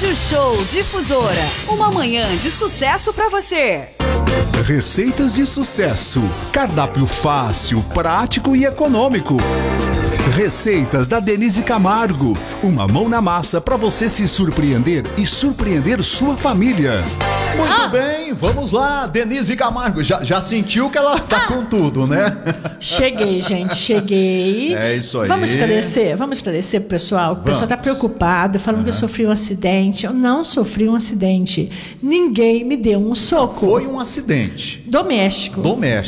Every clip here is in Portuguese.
Rádio Show Difusora, uma manhã de sucesso pra você. Receitas de sucesso, cardápio fácil, prático e econômico. Receitas da Denise Camargo, uma mão na massa para você se surpreender e surpreender sua família. Muito bem, vamos lá, Denise Camargo, já sentiu que ela tá com tudo, né? Cheguei, gente, cheguei. É isso aí. Vamos esclarecer pro pessoal. O pessoal tá preocupado, falando que eu sofri um acidente. Eu não sofri um acidente. Ninguém me deu um soco. Foi um acidente. Doméstico.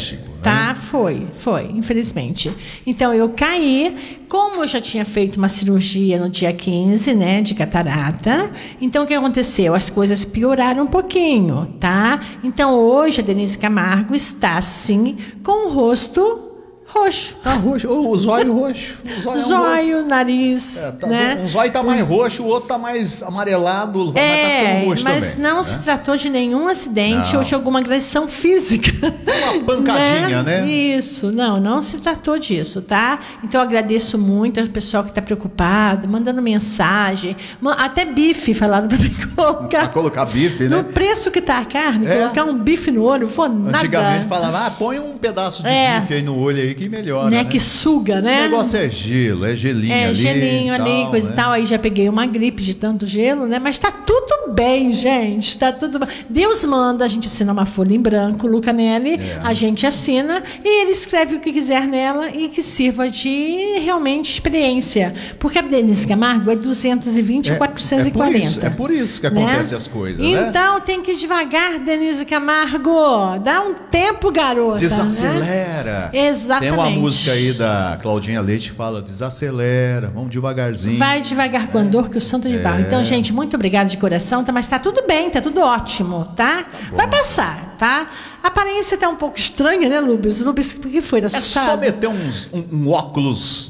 Tá, foi, infelizmente. Então, eu caí, como eu já tinha feito uma cirurgia no dia 15, né, de catarata, então o que aconteceu? As coisas pioraram um pouquinho, tá? Então, hoje a Denise Camargo está, assim, com o rosto roxo. Tá roxo, o zóio roxo. Zóio, nariz, né? Um zóio tá mais roxo, o outro tá mais amarelado, mas tá com roxo mas também, não né? se tratou de nenhum acidente ou de alguma agressão física. Uma pancadinha, né? Isso, não se tratou disso, tá? Então eu agradeço muito ao pessoal que tá preocupado, mandando mensagem, até bife falaram pra mim colocar. Pra colocar bife, né? No preço que tá a carne, colocar um bife no olho, foi nada. Antigamente falava, põe um pedaço de bife aí no olho aí que melhora, né? Que suga, né? O negócio é gelo, é gelinho ali. É, gelinho ali, coisa e tal. Aí já peguei uma gripe de tanto gelo, né? Mas tá tudo bem, gente. Tá tudo bem. Deus manda, a gente assina uma folha em branco, Luca Nelly, a gente assina e ele escreve o que quiser nela e que sirva de realmente experiência. Porque a Denise Camargo é 220 e 440. É por isso que acontecem as coisas, né? Então tem que ir devagar, Denise Camargo. Dá um tempo, garota. Desacelera. Né? Exatamente. Tem uma música aí da Claudinha Leite que fala, desacelera, vamos devagarzinho. Vai devagar com a dor que o santo de barro. Então, gente, muito obrigada de coração, tá? Mas tá tudo bem, tá tudo ótimo, tá? Vai passar, tá? A aparência tá um pouco estranha, né, Lubes? Lubes, o que foi? Assustado? É só meter um óculos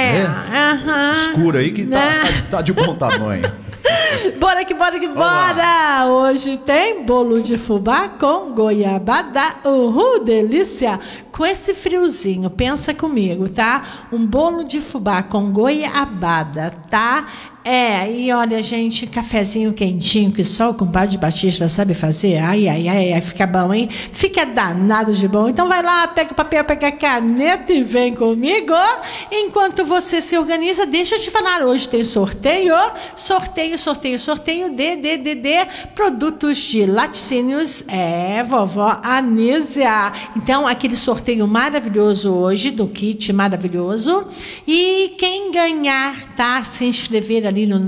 escuro aí que tá de bom tamanho. Bora que bora! Hoje tem bolo de fubá com goiabada. Uhul, delícia! Com esse friozinho, pensa comigo, tá? Um bolo de fubá com goiabada, tá? E olha, gente, cafezinho quentinho, que só o compadre Batista sabe fazer. Ai, fica bom, hein? Fica danado de bom. Então vai lá, pega o papel, pega a caneta e vem comigo. Enquanto você se organiza, deixa eu te falar, hoje tem sorteio de produtos de laticínios. Vovó Anísia. Então, aquele sorteio maravilhoso hoje, do kit maravilhoso. E quem ganhar, tá? Se inscrever ali no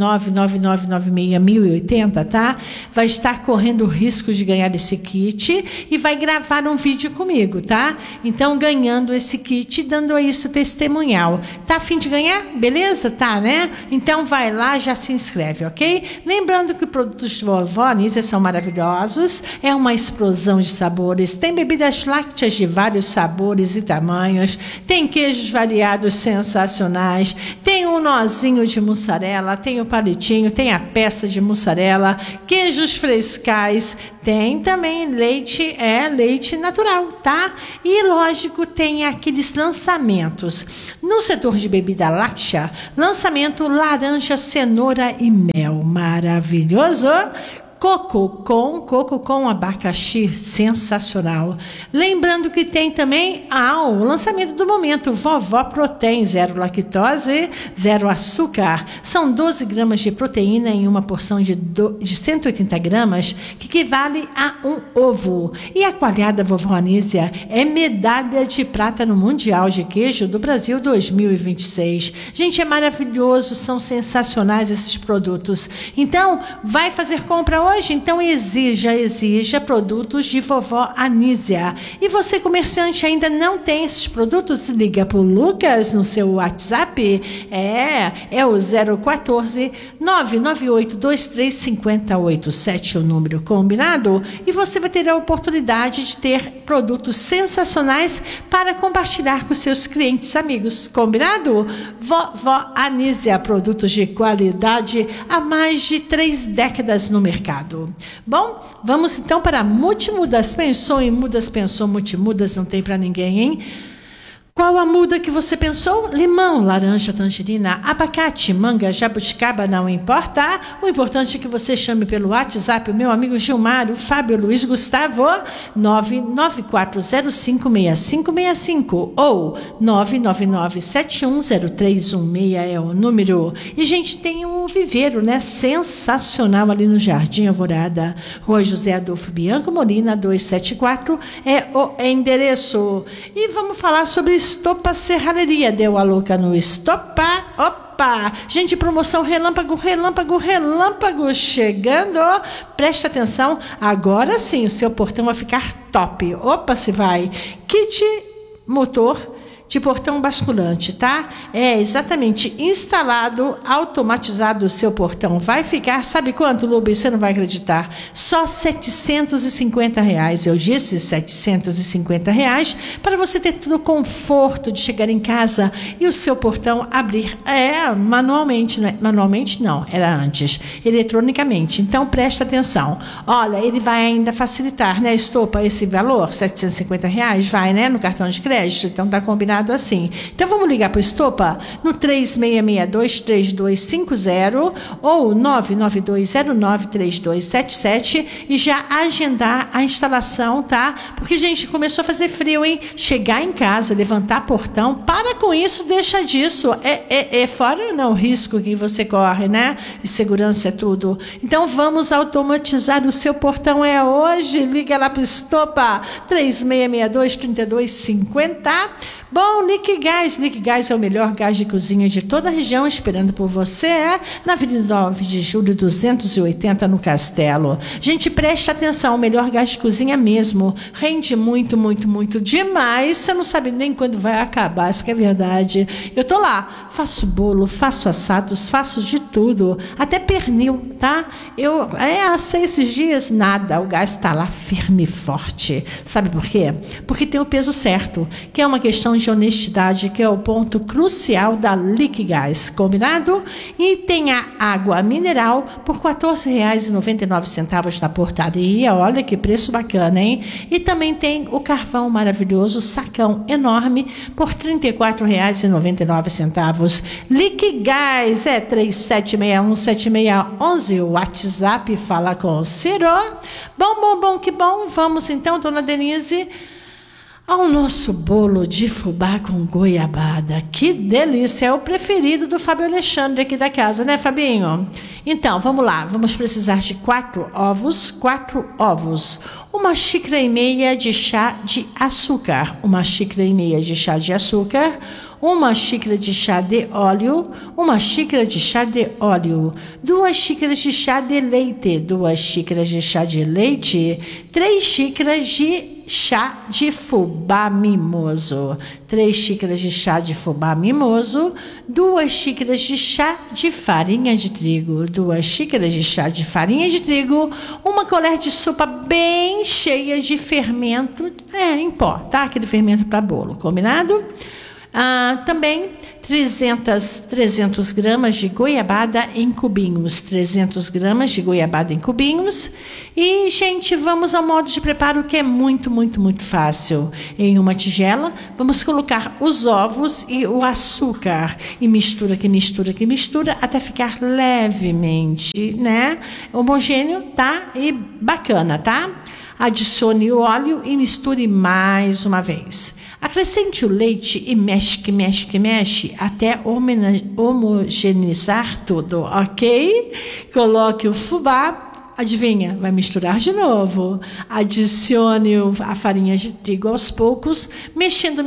999961080, tá? Vai estar correndo o risco de ganhar esse kit e vai gravar um vídeo comigo, tá? Então, ganhando esse kit, dando a isso testemunhal. Tá a fim de ganhar? Beleza? Tá, né? Então, vai lá, já se inscreve, ok? Lembrando que os produtos de vovó Anísia são maravilhosos, é uma explosão de sabores, tem bebidas lácteas de vários sabores e tamanhos, tem queijos variados sensacionais, tem um nozinho de mussarela, tem o palitinho, tem a peça de mussarela, queijos frescais, tem também leite natural, tá? E, lógico, tem aqueles lançamentos. No setor de bebida láctea, lançamento laranja, cenoura e mel. Maravilhoso! Coco com abacaxi, sensacional. Lembrando que tem também o lançamento do momento, Vovó Protein, 0 lactose, 0 açúcar. São 12 gramas de proteína em uma porção de 180 gramas, que equivale a um ovo. E a coalhada Vovó Anísia é medalha de prata no Mundial de Queijo do Brasil 2026. Gente, é maravilhoso, são sensacionais esses produtos. Então, vai fazer compra hoje? Então exija produtos de Vovó Anísia. E você, comerciante, ainda não tem esses produtos? Liga para o Lucas no seu WhatsApp. É o 014 998 235087, o número combinado. E você vai ter a oportunidade de ter produtos sensacionais para compartilhar com seus clientes, amigos. Combinado? Vovó Anísia, produtos de qualidade há mais de 3 décadas no mercado. Bom, vamos então para Multimudas. Pensou em mudas, pensou Multimudas, não tem para ninguém, hein? Qual a muda que você pensou? Limão, laranja, tangerina, abacate, manga, jabuticaba, não importa. O importante é que você chame pelo WhatsApp o meu amigo Gilmar, o Fábio, Luiz Gustavo, 994056565 ou 999710316 é o número. E, gente, tem um viveiro, né? Sensacional ali no Jardim Alvorada, Rua José Adolfo Bianco Molina, 274 é o endereço. E vamos falar sobre Estopa Serralheria. Deu a louca no Estopa. Opa! Gente, promoção relâmpago, relâmpago, relâmpago chegando. Preste atenção. Agora sim, o seu portão vai ficar top. Opa, se vai. Kit motor de portão basculante, tá? É exatamente instalado, automatizado o seu portão. Vai ficar, sabe quanto, Lubi? Você não vai acreditar. Só R$750. Eu disse R$750 para você ter todo o conforto de chegar em casa e o seu portão abrir manualmente, né? Manualmente não, era antes, eletronicamente. Então presta atenção. Olha, ele vai ainda facilitar, né? Estopa esse valor, R$750, vai, né? No cartão de crédito. Então tá combinado assim. Então vamos ligar para o Estopa no 3662-3250 ou 992093277 e já agendar a instalação, tá? Porque, gente, começou a fazer frio, hein? Chegar em casa, levantar portão, para com isso, deixa disso. Fora não, o risco que você corre, né? E segurança é tudo. Então vamos automatizar o seu portão hoje. Liga lá para o Estopa 3662-3250. Bom, Liquigás é o melhor gás de cozinha de toda a região, esperando por você, na Avenida 9 de Julho, 280, no Castelo. Gente, preste atenção, o melhor gás de cozinha mesmo, rende muito, muito, muito demais, você não sabe nem quando vai acabar, isso que é verdade. Eu tô lá, faço bolo, faço assados, faço de tudo, até pernil, tá? Há esses dias, nada, o gás está lá firme e forte. Sabe por quê? Porque tem o peso certo, que é uma questão de honestidade, que é o ponto crucial da Liquigás, combinado? E tem a água mineral por R$14,99 na portaria, olha que preço bacana, hein? E também tem o carvão maravilhoso, sacão enorme, por R$34,99. Liquigás, 3761-7611, o WhatsApp, fala com o Ciro. Bom, que bom. Vamos então, dona Denise, ao nosso bolo de fubá com goiabada. Que delícia! É o preferido do Fábio Alexandre aqui da casa, né, Fabinho? Então, vamos lá. Vamos precisar de 4 ovos. 1,5 xícara de chá de açúcar. 1,5 xícara de chá de açúcar. 1 xícara de chá de óleo, 1 xícara de chá de óleo, 2 xícaras de chá de leite, 2 xícaras de chá de leite, 3 xícaras de chá de fubá mimoso, 3 xícaras de chá de fubá mimoso, 2 xícaras de chá de farinha de trigo, 2 xícaras de chá de farinha de trigo, 1 colher de sopa bem cheia de fermento, em pó, tá? Aquele fermento para bolo, combinado? Também 300 gramas de goiabada em cubinhos. 300 gramas de goiabada em cubinhos. E, gente, vamos ao modo de preparo, que é muito, muito, muito fácil. Em uma tigela, vamos colocar os ovos e o açúcar. E mistura, até ficar levemente, né? Homogêneo, tá? E bacana, tá? Adicione o óleo e misture mais uma vez. Acrescente o leite e mexe até homogeneizar tudo, ok? Coloque o fubá. Adivinha? Vai misturar de novo. Adicione a farinha de trigo aos poucos, mexendo,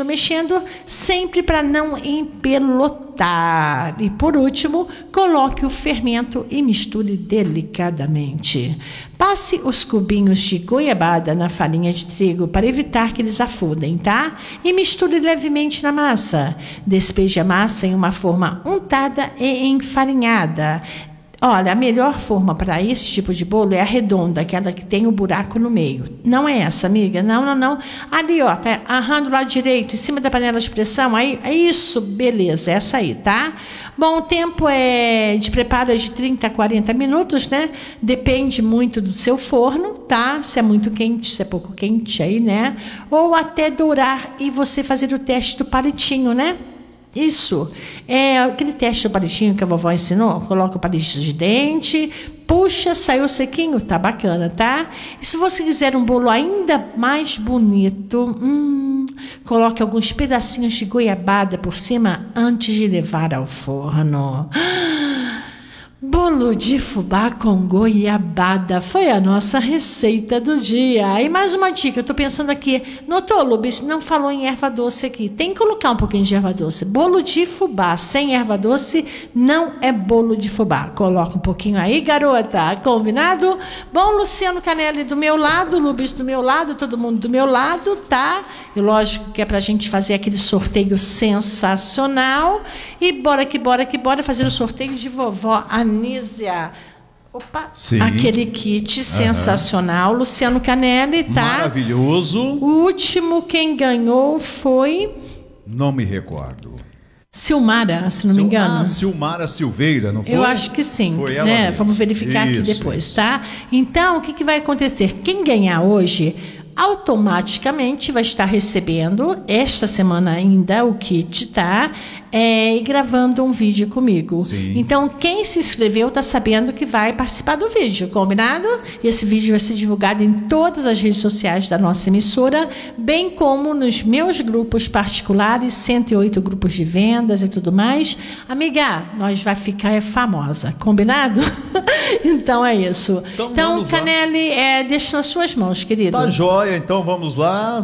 sempre para não empelotar. E por último, coloque o fermento e misture delicadamente. Passe os cubinhos de goiabada na farinha de trigo para evitar que eles afundem, tá? E misture levemente na massa. Despeje a massa em uma forma untada e enfarinhada. Olha, a melhor forma para esse tipo de bolo é a redonda, aquela que tem o buraco no meio. Não é essa, amiga? Não. Ali, ó, tá do lado direito, em cima da panela de pressão, aí, é isso, beleza, essa aí, tá? Bom, o tempo de preparo de 30 a 40 minutos, né? Depende muito do seu forno, tá? Se é muito quente, se é pouco quente aí, né? Ou até dourar e você fazer o teste do palitinho, né? Isso. É aquele teste do palitinho que a vovó ensinou. Coloca o palito de dente, puxa, saiu sequinho, tá bacana, tá? E se você quiser um bolo ainda mais bonito, coloque alguns pedacinhos de goiabada por cima antes de levar ao forno. Bolo de fubá com goiabada foi a nossa receita do dia. E mais uma dica, eu estou pensando aqui. Notou, Lubis? Não falou em erva doce aqui. Tem que colocar um pouquinho de erva doce. Bolo de fubá sem erva doce não é bolo de fubá. Coloca um pouquinho aí, garota. Combinado? Bom, Luciano Canelli do meu lado, Lubis do meu lado, todo mundo do meu lado, tá? E lógico que é pra gente fazer aquele sorteio sensacional. E bora fazer o sorteio de vovó Anísia. Opa, sim. Aquele kit sensacional, Luciano Canelli, tá? Maravilhoso. O último quem ganhou foi... Não me recordo. Silmara, se não me engano. Silmara Silveira, não foi? Eu acho que sim. Foi ela né? mesmo. Vamos verificar aqui depois, tá? Então, o que vai acontecer? Quem ganhar hoje automaticamente vai estar recebendo esta semana ainda o kit, tá? E gravando um vídeo comigo. Sim. Então, quem se inscreveu está sabendo que vai participar do vídeo, combinado? Esse vídeo vai ser divulgado em todas as redes sociais da nossa emissora, bem como nos meus grupos particulares, 108 grupos de vendas e tudo mais. Amiga, nós vai ficar famosa, combinado? Então é isso. Então Canelli, deixa nas suas mãos, querido. Tá jóia, então vamos lá,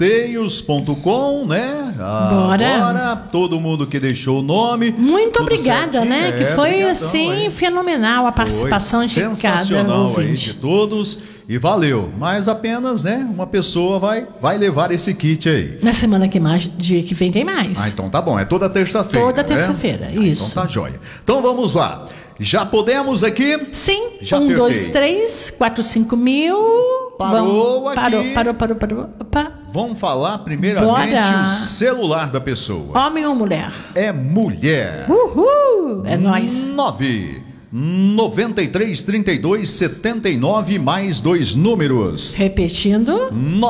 sorteios.com, né? Bora. Agora, todo mundo que deixou o nome. Muito obrigada, certinho, né? Que foi assim aí. fenomenal a participação de cada ouvinte. Aí de todos e valeu. Mas apenas, né? Uma pessoa vai levar esse kit aí. Na semana que vem tem mais. Então tá bom, é toda terça-feira. Toda terça-feira, isso. Então tá jóia. Então vamos lá. Já podemos aqui? Sim. Já 1, 2, 3, 4, 5 mil. Parou aqui. Parou. Opa. Vamos falar primeiramente Bora. o celular da pessoa. Homem ou mulher? É mulher. Uhul! É nóis. 93 32 79 mais 2 números. Repetindo.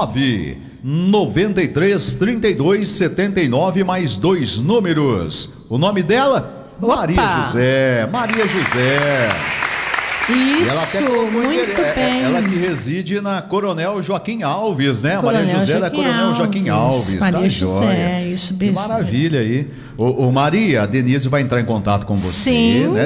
93 32 79 mais 2 números. O nome dela? Opa. Maria José. Isso, muito bem. Ela que reside na Coronel Joaquim Alves, né? Coronel Maria José Joaquim da Coronel Joaquim Alves. Maria Tá José, jóia. isso Que mesmo. maravilha aí. Ô Maria, a Denise vai entrar em contato com você, Sim. né?